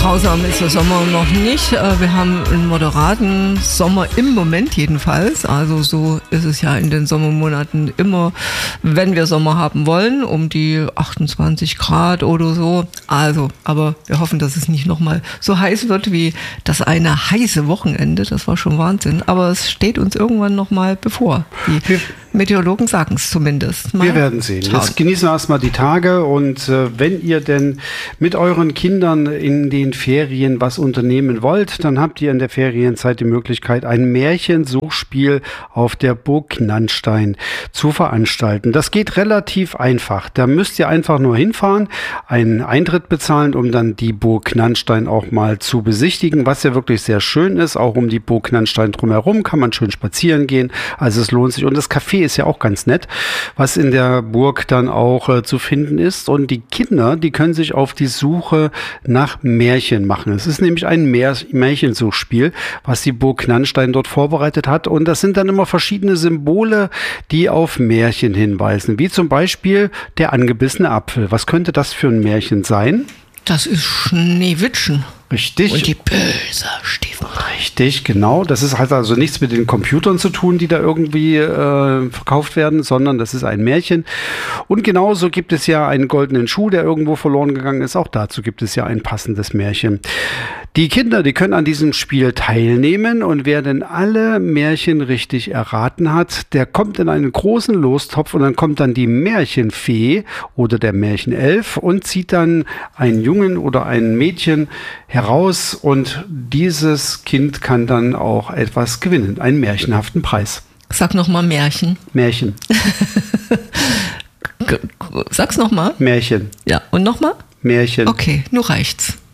grausam ist der Sommer noch nicht. Wir haben einen moderaten Sommer im Moment jedenfalls. Also so ist es ja in den Sommermonaten immer, wenn wir Sommer haben wollen, um die 28 Grad oder so. Also, aber wir hoffen, dass es nicht nochmal so heiß wird wie das eine heiße Wochenende. Das war schon Wahnsinn. Aber es steht uns irgendwann nochmal bevor. Die Meteorologen sagen es zumindest. Wir werden sehen. Jetzt genießen wir erstmal die Tage und wenn ihr denn mit euren Kindern in den Ferien was unternehmen wollt, dann habt ihr in der Ferienzeit die Möglichkeit, ein Märchensuchspiel auf der Burg Knannstein zu veranstalten. Das geht relativ einfach. Da müsst ihr einfach nur hinfahren, einen Eintritt bezahlen, um dann die Burg Knannstein auch mal zu besichtigen, was ja wirklich sehr schön ist. Auch um die Burg Knannstein drumherum kann man schön spazieren gehen. Also es lohnt sich. Und das Café ist ja auch ganz nett, was in der Burg dann auch zu finden ist. Und die Kinder, die können sich auf die Suche nach Märchen machen. Es ist nämlich ein Märchensuchspiel, was die Burg Knannstein dort vorbereitet hat. Und das sind dann immer verschiedene Symbole, die auf Märchen hinweisen. Wie zum Beispiel der angebissene Apfel. Was könnte das für ein Märchen sein? Das ist Schneewittchen. Richtig. Und die böse Stiefmutter. Richtig, genau. Das hat also nichts mit den Computern zu tun, die da irgendwie verkauft werden, sondern das ist ein Märchen. Und genauso gibt es ja einen goldenen Schuh, der irgendwo verloren gegangen ist. Auch dazu gibt es ja ein passendes Märchen. Die Kinder, die können an diesem Spiel teilnehmen und wer denn alle Märchen richtig erraten hat, der kommt in einen großen Lostopf und dann kommt dann die Märchenfee oder der Märchenelf und zieht dann einen Jungen oder ein Mädchen heraus und dieses Kind kann dann auch etwas gewinnen, einen märchenhaften Preis. Sag nochmal Märchen. Märchen. Sag's nochmal. Märchen. Ja, und nochmal? Märchen. Okay, nur reicht's.